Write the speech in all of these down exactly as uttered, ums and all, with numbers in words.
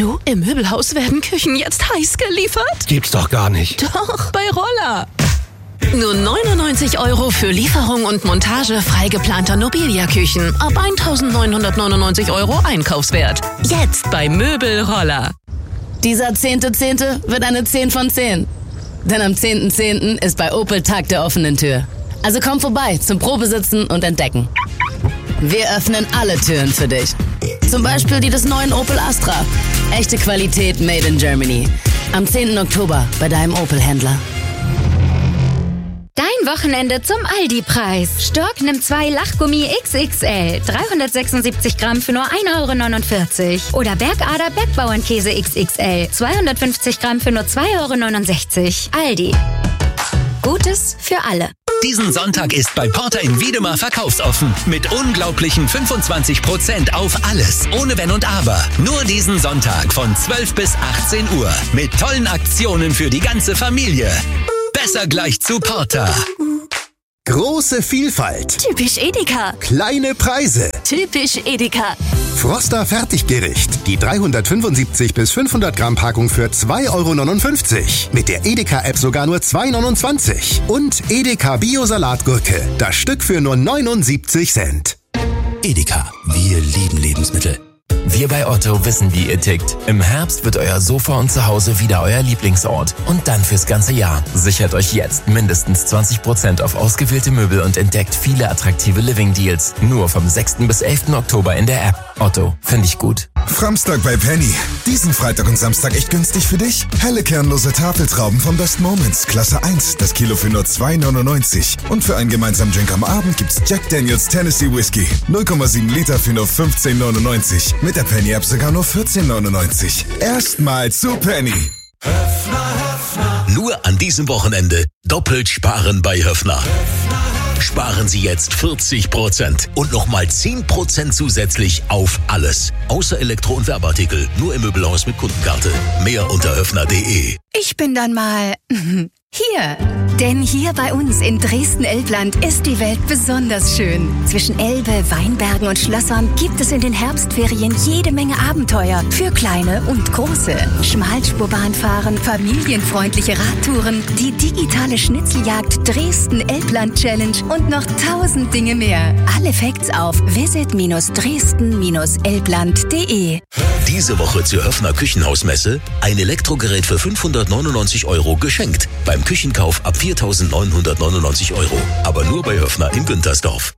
Du, im Möbelhaus werden Küchen jetzt heiß geliefert? Gibt's doch gar nicht. Doch, bei Roller. Nur neunundneunzig Euro für Lieferung und Montage frei geplanter Nobilia-Küchen. Ab eintausendneunhundertneunundneunzig Euro Einkaufswert. Jetzt bei Möbelroller. Dieser zehnte Zehnte wird eine zehn von zehn. Denn am zehnten zehnten ist bei Opel Tag der offenen Tür. Also komm vorbei zum Probesitzen und Entdecken. Wir öffnen alle Türen für dich. Zum Beispiel die des neuen Opel Astra. Echte Qualität made in Germany. Am zehnten Oktober bei deinem Opel-Händler. Dein Wochenende zum Aldi-Preis. Stork nimmt zwei Lachgummi X X L. dreihundertsechsundsiebzig Gramm für nur ein Euro neunundvierzig. Oder Bergader Bergbauernkäse X X L. zweihundertfünfzig Gramm für nur zwei Euro neunundsechzig. Aldi. Gutes für alle. Diesen Sonntag ist bei Porter in Wiedemar verkaufsoffen. Mit unglaublichen fünfundzwanzig Prozent auf alles. Ohne Wenn und Aber. Nur diesen Sonntag von zwölf bis achtzehn Uhr. Mit tollen Aktionen für die ganze Familie. Besser gleich zu Porter. Große Vielfalt. Typisch Edeka. Kleine Preise. Typisch Edeka. Froster Fertiggericht. Die dreihundertfünfundsiebzig bis fünfhundert Gramm Packung für zwei Euro neunundfünfzig. Mit der Edeka-App sogar nur zwei Euro neunundzwanzig. Und Edeka Bio-Salatgurke. Das Stück für nur neunundsiebzig Cent. Edeka. Wir lieben Lebensmittel. Wir bei Otto wissen, wie ihr tickt. Im Herbst wird euer Sofa und Zuhause wieder euer Lieblingsort. Und dann fürs ganze Jahr. Sichert euch jetzt mindestens zwanzig Prozent auf ausgewählte Möbel und entdeckt viele attraktive Living-Deals. Nur vom sechsten bis elften Oktober in der App. Otto, finde ich gut. Framstag bei Penny. Diesen Freitag und Samstag echt günstig für dich? Helle kernlose Tafeltrauben vom Best Moments. Klasse eins. Das Kilo für nur zwei Euro neunundneunzig. Und für einen gemeinsamen Drink am Abend gibt's Jack Daniels Tennessee Whiskey. null Komma sieben Liter für nur fünfzehn Euro neunundneunzig. Mit der Penny-App sogar nur vierzehn Euro neunundneunzig. Erstmal zu Penny. Höfner, Höfner. Nur an diesem Wochenende doppelt sparen bei Höfner. Sparen Sie jetzt vierzig Prozent und nochmal zehn Prozent zusätzlich auf alles. Außer Elektro- und Werbeartikel. Nur im Möbelhaus mit Kundenkarte. Mehr unter höfner punkt de. Ich bin dann mal hier. Denn hier bei uns in Dresden-Elbland ist die Welt besonders schön. Zwischen Elbe, Weinbergen und Schlössern gibt es in den Herbstferien jede Menge Abenteuer für Kleine und Große. Schmalspurbahn familienfreundliche Radtouren, die digitale Schnitzeljagd Dresden-Elbland-Challenge und noch tausend Dinge mehr. Alle Facts auf visit Dresden Elbland punkt de. Diese Woche zur Höfner Küchenhausmesse ein Elektrogerät für fünfhundertneunundneunzig Euro geschenkt. Beim Küchenkauf ab viertausendneunhundertneunundneunzig Euro. Aber nur bei Höfner in Güntersdorf.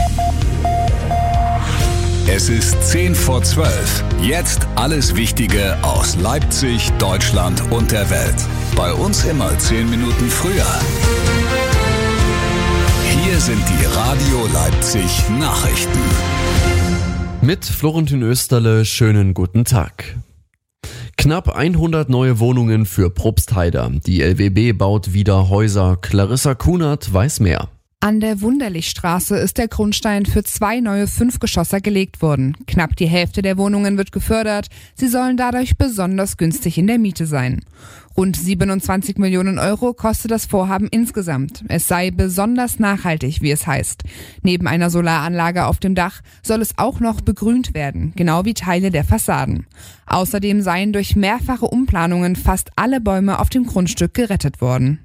Es ist zehn vor zwölf. Jetzt alles Wichtige aus Leipzig, Deutschland und der Welt. Bei uns immer zehn Minuten früher. Hier sind die Radio Leipzig Nachrichten. Mit Florentin Österle, schönen guten Tag. Knapp hundert neue Wohnungen für Probstheider. Die L W B baut wieder Häuser. Clarissa Kunert weiß mehr. An der Wunderlichstraße ist der Grundstein für zwei neue Fünfgeschosser gelegt worden. Knapp die Hälfte der Wohnungen wird gefördert. Sie sollen dadurch besonders günstig in der Miete sein. Rund siebenundzwanzig Millionen Euro kostet das Vorhaben insgesamt. Es sei besonders nachhaltig, wie es heißt. Neben einer Solaranlage auf dem Dach soll es auch noch begrünt werden, genau wie Teile der Fassaden. Außerdem seien durch mehrfache Umplanungen fast alle Bäume auf dem Grundstück gerettet worden.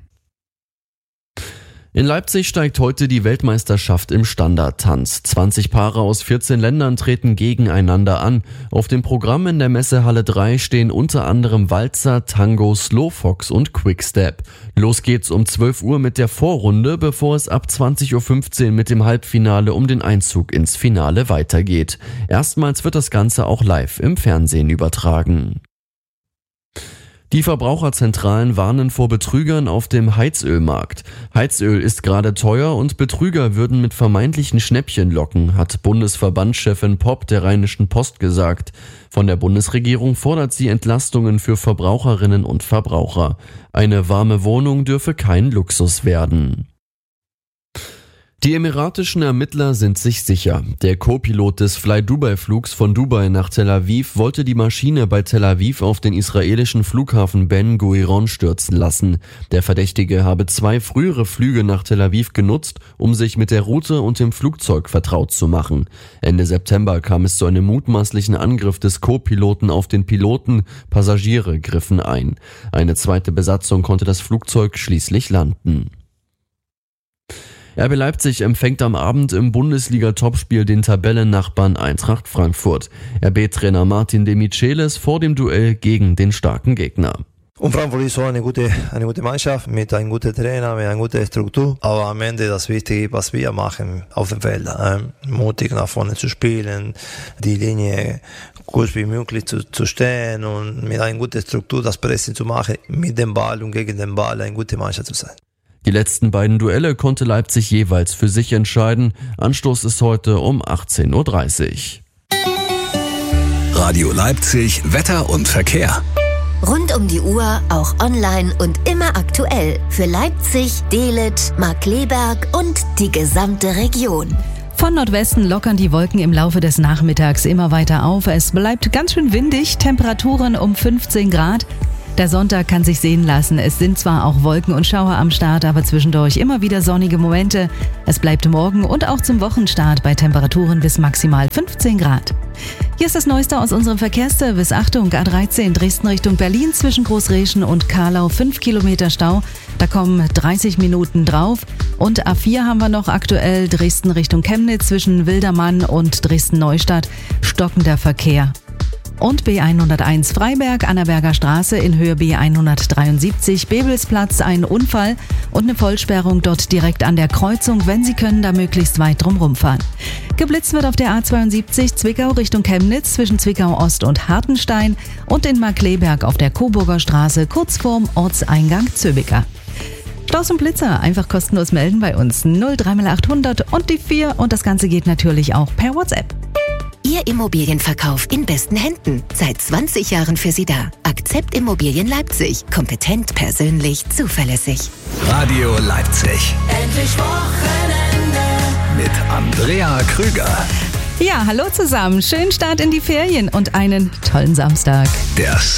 In Leipzig steigt heute die Weltmeisterschaft im Standardtanz. zwanzig Paare aus vierzehn Ländern treten gegeneinander an. Auf dem Programm in der Messehalle drei stehen unter anderem Walzer, Tango, Slowfox und Quickstep. Los geht's um zwölf Uhr mit der Vorrunde, bevor es ab zwanzig Uhr fünfzehn mit dem Halbfinale um den Einzug ins Finale weitergeht. Erstmals wird das Ganze auch live im Fernsehen übertragen. Die Verbraucherzentralen warnen vor Betrügern auf dem Heizölmarkt. Heizöl ist gerade teuer und Betrüger würden mit vermeintlichen Schnäppchen locken, hat Bundesverbandschefin Popp der Rheinischen Post gesagt. Von der Bundesregierung fordert sie Entlastungen für Verbraucherinnen und Verbraucher. Eine warme Wohnung dürfe kein Luxus werden. Die emiratischen Ermittler sind sich sicher. Der Co-Pilot des Fly-Dubai-Flugs von Dubai nach Tel Aviv wollte die Maschine bei Tel Aviv auf den israelischen Flughafen Ben Gurion stürzen lassen. Der Verdächtige habe zwei frühere Flüge nach Tel Aviv genutzt, um sich mit der Route und dem Flugzeug vertraut zu machen. Ende September kam es zu einem mutmaßlichen Angriff des Co-Piloten auf den Piloten. Passagiere griffen ein. Eine zweite Besatzung konnte das Flugzeug schließlich landen. R B Leipzig empfängt am Abend im Bundesliga-Topspiel den Tabellennachbarn Eintracht Frankfurt. R B-Trainer Martin De Michelis vor dem Duell gegen den starken Gegner. Und Frankfurt ist so eine gute, eine gute Mannschaft mit einem guten Trainer, mit einer guten Struktur. Aber am Ende das Wichtige, was wir machen auf dem Feld, ähm, mutig nach vorne zu spielen, die Linie gut wie möglich zu, zu stehen und mit einer guten Struktur das Pressing zu machen, mit dem Ball und gegen den Ball eine gute Mannschaft zu sein. Die letzten beiden Duelle konnte Leipzig jeweils für sich entscheiden. Anstoß ist heute um achtzehn Uhr dreißig. Radio Leipzig, Wetter und Verkehr. Rund um die Uhr, auch online und immer aktuell. Für Leipzig, Dehlet, Markkleeberg und die gesamte Region. Von Nordwesten lockern die Wolken im Laufe des Nachmittags immer weiter auf. Es bleibt ganz schön windig, Temperaturen um fünfzehn Grad. Der Sonntag kann sich sehen lassen. Es sind zwar auch Wolken und Schauer am Start, aber zwischendurch immer wieder sonnige Momente. Es bleibt morgen und auch zum Wochenstart bei Temperaturen bis maximal fünfzehn Grad. Hier ist das Neueste aus unserem Verkehrsservice. Achtung, A dreizehn Dresden Richtung Berlin zwischen Großreschen und Karlau fünf Kilometer Stau. Da kommen dreißig Minuten drauf. Und A vier haben wir noch aktuell Dresden Richtung Chemnitz zwischen Wildermann und Dresden-Neustadt. Stockender Verkehr. Und B hunderteins Freiberg, Annaberger Straße in Höhe B hundertdreiundsiebzig, Bebelsplatz, ein Unfall und eine Vollsperrung dort direkt an der Kreuzung. Wenn Sie können, da möglichst weit drumherum fahren. Geblitzt wird auf der A zweiundsiebzig Zwickau Richtung Chemnitz zwischen Zwickau Ost und Hartenstein und in Markkleeberg auf der Coburger Straße kurz vorm Ortseingang Zöbiker. Staus und Blitzer einfach kostenlos melden bei uns null drei achthundert und die vier und das Ganze geht natürlich auch per WhatsApp. Ihr Immobilienverkauf in besten Händen. Seit zwanzig Jahren für Sie da. Akzept Immobilien Leipzig. Kompetent, persönlich, zuverlässig. Radio Leipzig. Endlich Wochenende. Mit Andrea Krüger. Ja, hallo zusammen. Schönen Start in die Ferien und einen tollen Samstag. Der